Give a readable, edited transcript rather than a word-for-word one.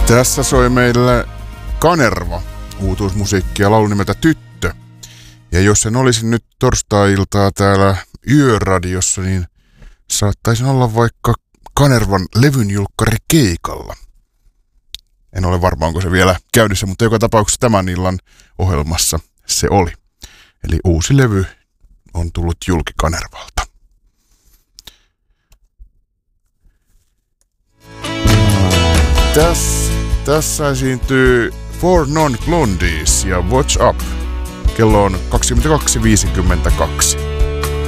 Tässä soi meille Kanerva, uutuusmusiikkia, laulun nimeltä Tyttö. Ja jos en olisi nyt torstai-iltaa täällä Yöradiossa, niin saattaisin olla vaikka Kanervan levynjulkkari keikalla. En ole varma, onko se vielä käynnissä, mutta joka tapauksessa tämän illan ohjelmassa se oli. Eli uusi levy on tullut julki Kanervalta. Tässä esiintyy Four Non Blondies ja Watch Up. Kello on 22.52.